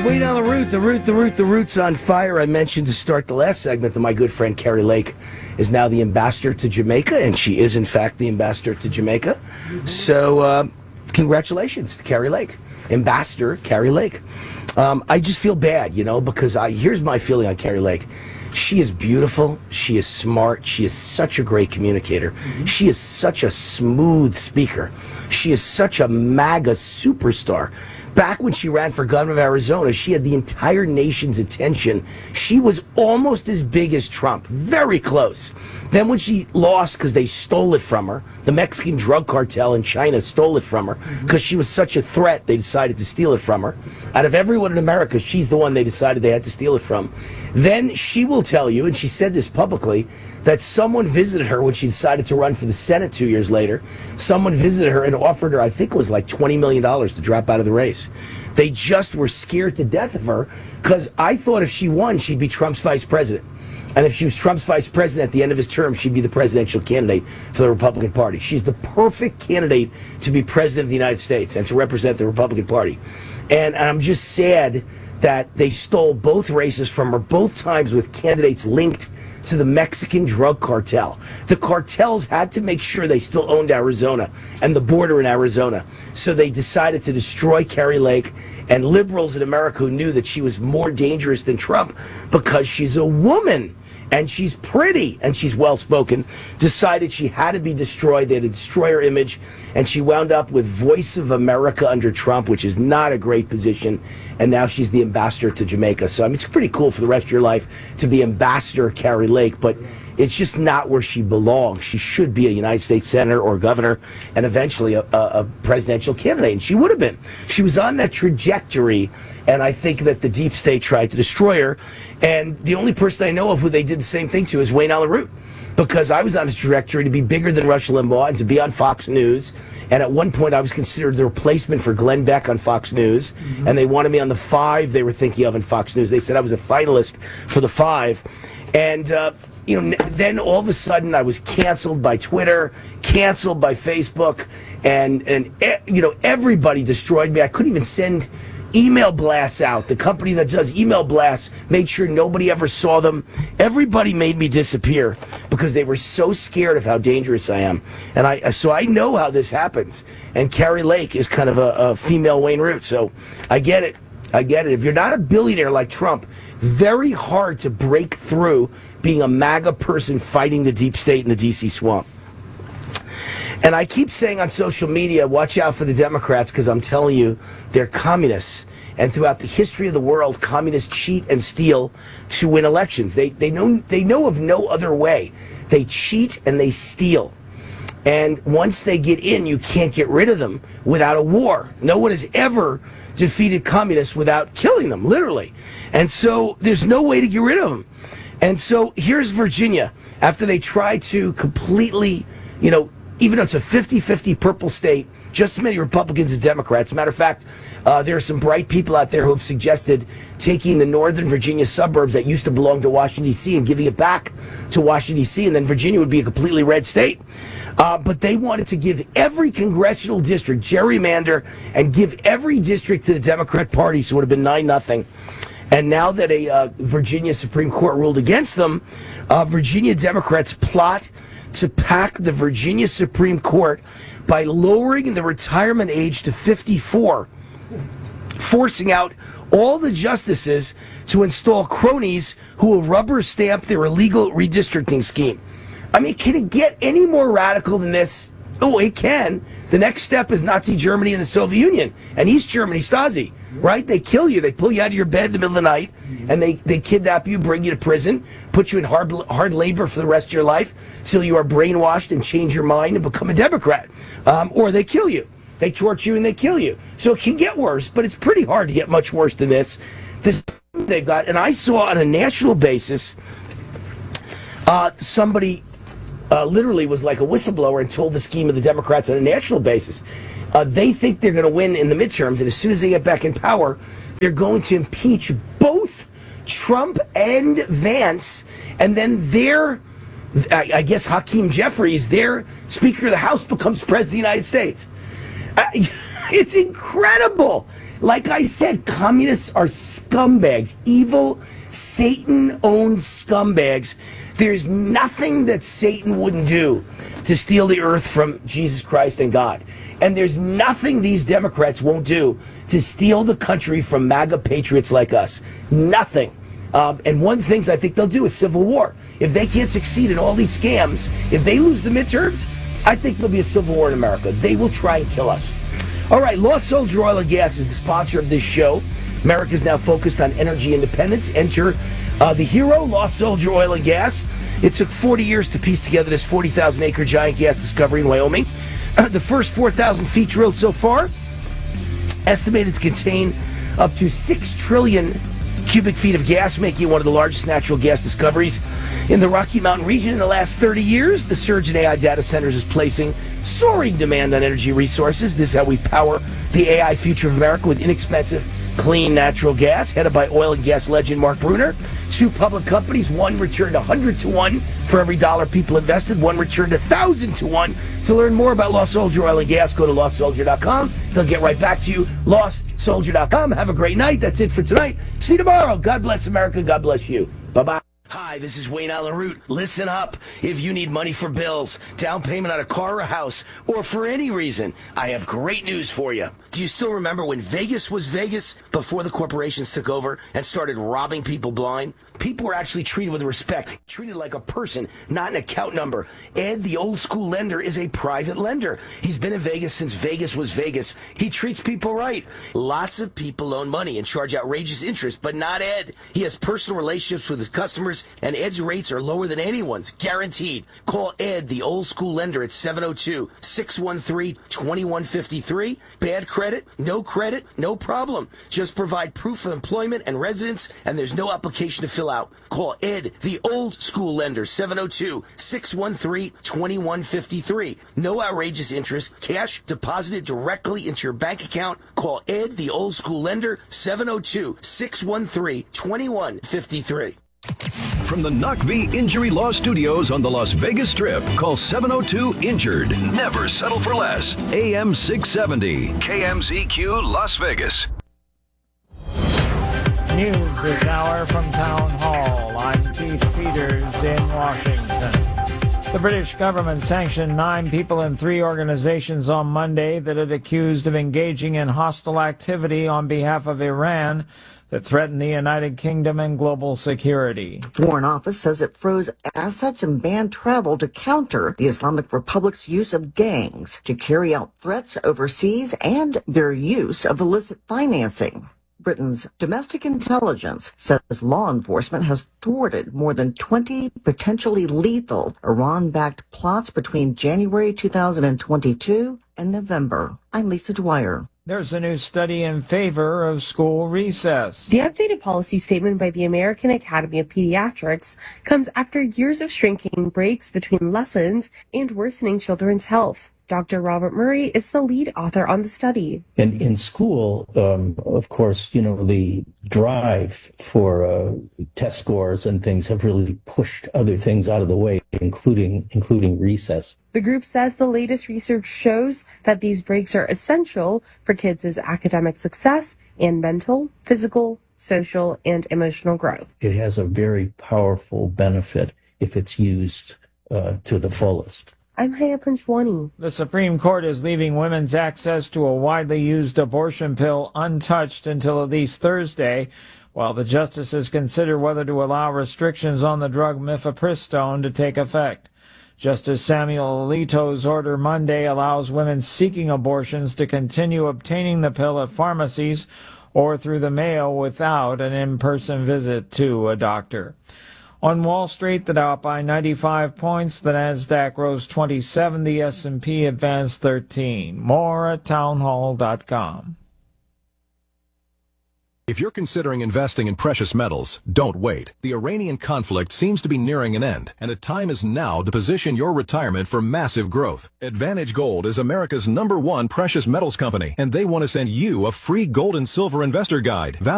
Wait on the root's on fire. I mentioned to start the last segment that my good friend Kari Lake is now the ambassador to Jamaica, and she is in fact the ambassador to Jamaica. So congratulations to Kari Lake, Ambassador Kari Lake. I just feel bad, because here's my feeling on Kari Lake. She is beautiful. She is smart. She is such a great communicator. She is such a smooth speaker. She is such a MAGA superstar. Back when she ran for governor of Arizona, she had the entire nation's attention. She was almost as big as Trump, very close. Then when she lost because they stole it from her, the Mexican drug cartel in China stole it from her because she was such a threat, they decided to steal it from her. Out of everyone in America, she's the one they decided they had to steal it from. Then she will tell you, and she said this publicly, that someone visited her when she decided to run for the Senate 2 years later. Someone visited her and offered her, I think it was like $20 million to drop out of the race. They just were scared to death of her because I thought if she won, she'd be Trump's vice president. And if she was Trump's vice president at the end of his term, she'd be the presidential candidate for the Republican Party. She's the perfect candidate to be president of the United States and to represent the Republican Party. And I'm just sad that they stole both races from her, both times with candidates linked to the Mexican drug cartel. The cartels had to make sure they still owned Arizona and the border in Arizona. So they decided to destroy Kari Lake, and liberals in America who knew that she was more dangerous than Trump because she's a woman and she's pretty and she's well-spoken, decided she had to be destroyed. They had to destroy her image, and she wound up with Voice of America under Trump, which is not a great position, and now she's the ambassador to Jamaica. So, it's pretty cool for the rest of your life to be Ambassador Kari Lake, but it's just not where she belongs. She should be a United States senator or governor and eventually a presidential candidate, and she would have been. She was on that trajectory, and I think that the deep state tried to destroy her, and the only person I know of who they did the same thing to is Wayne Allyn Root, because I was on a trajectory to be bigger than Rush Limbaugh and to be on Fox News, and at one point I was considered the replacement for Glenn Beck on Fox News, and they wanted me on the 5 they were thinking of in Fox News. They said I was a finalist for the 5, and then all of a sudden I was canceled by Twitter, canceled by Facebook, and everybody destroyed me. I couldn't even send email blasts out. The company that does email blasts made sure nobody ever saw them. Everybody made me disappear because they were so scared of how dangerous I am. And so I know how this happens. And Kari Lake is kind of a female Wayne Root, so I get it. If you're not a billionaire like Trump, very hard to break through being a MAGA person fighting the deep state in the D.C. swamp. And I keep saying on social media, watch out for the Democrats, because I'm telling you, they're communists. And throughout the history of the world, communists cheat and steal to win elections. They know of no other way. They cheat and they steal. And once they get in, you can't get rid of them without a war. No one has ever defeated communists without killing them, literally. And so there's no way to get rid of them. And so here's Virginia. After they try to completely, even though it's a 50-50 purple state, just as many Republicans as Democrats. Matter of fact, there are some bright people out there who have suggested taking the Northern Virginia suburbs that used to belong to Washington, D.C. and giving it back to Washington, D.C., and then Virginia would be a completely red state. But they wanted to give every congressional district, gerrymander, and give every district to the Democrat Party, so it would have been 9-0. And now that a Virginia Supreme Court ruled against them, Virginia Democrats plot to pack the Virginia Supreme Court by lowering the retirement age to 54, forcing out all the justices to install cronies who will rubber stamp their illegal redistricting scheme. Can it get any more radical than this? Oh, it can. The next step is Nazi Germany and the Soviet Union and East Germany, Stasi, right? They kill you. They pull you out of your bed in the middle of the night, and they kidnap you, bring you to prison, put you in hard labor for the rest of your life till you are brainwashed and change your mind and become a Democrat. Or they kill you. They torture you and they kill you. So it can get worse, but it's pretty hard to get much worse than this. This they've got, and I saw on a national basis, somebody literally was like a whistleblower and told the scheme of the Democrats on a national basis. They think they're going to win in the midterms, and as soon as they get back in power, they're going to impeach both Trump and Vance, and then I guess Hakeem Jeffries, their Speaker of the House, becomes President of the United States. It's incredible. Like I said, communists are scumbags, evil, Satan-owned scumbags. There's nothing that Satan wouldn't do to steal the earth from Jesus Christ and God. And there's nothing these Democrats won't do to steal the country from MAGA patriots like us. Nothing. And one of the things I think they'll do is civil war. If they can't succeed in all these scams, if they lose the midterms, I think there'll be a civil war in America. They will try and kill us. All right, Lost Soldier Oil and Gas is the sponsor of this show. America is now focused on energy independence. Enter the hero, Lost Soldier Oil and Gas. It took 40 years to piece together this 40,000-acre giant gas discovery in Wyoming. The first 4,000 feet drilled so far, estimated to contain up to 6 trillion cubic feet of gas, making it one of the largest natural gas discoveries in the Rocky Mountain region. In the last 30 years, the surge in AI data centers is placing soaring demand on energy resources. This is how we power the AI future of America with inexpensive, clean natural gas, headed by oil and gas legend Mark Bruner. 2 public companies, one returned 100 to 1 for every dollar people invested, one returned 1,000 to 1. To learn more about Lost Soldier Oil and Gas, go to lostsoldier.com. They'll get right back to you. lostsoldier.com. Have a great night. That's it for tonight. See you tomorrow. God bless America. God bless you. Bye-bye. Hi, this is Wayne Allen Root. Listen up. If you need money for bills, down payment on a car or a house, or for any reason, I have great news for you. Do you still remember when Vegas was Vegas before the corporations took over and started robbing people blind? People were actually treated with respect, treated like a person, not an account number. Ed, the old school lender, is a private lender. He's been in Vegas since Vegas was Vegas. He treats people right. Lots of people loan money and charge outrageous interest, but not Ed. He has personal relationships with his customers, and Ed's rates are lower than anyone's, guaranteed. Call Ed, the old school lender, at 702-613-2153. Bad credit, no problem. Just provide proof of employment and residence, and there's no application to fill out. Call Ed, the old school lender, 702-613-2153. No outrageous interest, cash deposited directly into your bank account. Call Ed, the old school lender, 702-613-2153. From the Knock V Injury Law Studios on the Las Vegas Strip, call 702-INJURED. Never settle for less. AM 670, KMZQ Las Vegas. News this hour from Town Hall. I'm Keith Peters in Washington. The British government sanctioned 9 people in 3 organizations on Monday that it accused of engaging in hostile activity on behalf of Iran that threaten the United Kingdom and global security. Foreign Office says it froze assets and banned travel to counter the Islamic Republic's use of gangs to carry out threats overseas and their use of illicit financing. Britain's domestic intelligence says law enforcement has thwarted more than 20 potentially lethal Iran-backed plots between January 2022 and November. I'm Lisa Dwyer. There's a new study in favor of school recess. The updated policy statement by the American Academy of Pediatrics comes after years of shrinking breaks between lessons and worsening children's health. Dr. Robert Murray is the lead author on the study. And in school, of course, the drive for test scores and things have really pushed other things out of the way, including recess. The group says the latest research shows that these breaks are essential for kids' academic success and mental, physical, social, and emotional growth. It has a very powerful benefit if it's used to the fullest. I'm Haya Panchwani. The Supreme Court is leaving women's access to a widely used abortion pill untouched until at least Thursday, while the justices consider whether to allow restrictions on the drug mifepristone to take effect. Justice Samuel Alito's order Monday allows women seeking abortions to continue obtaining the pill at pharmacies or through the mail without an in-person visit to a doctor. On Wall Street, the Dow up by 95 points, the Nasdaq rose 27, the S&P advanced 13. More at townhall.com. If you're considering investing in precious metals, don't wait. The Iranian conflict seems to be nearing an end, and the time is now to position your retirement for massive growth. Advantage Gold is America's #1 precious metals company, and they want to send you a free gold and silver investor guide.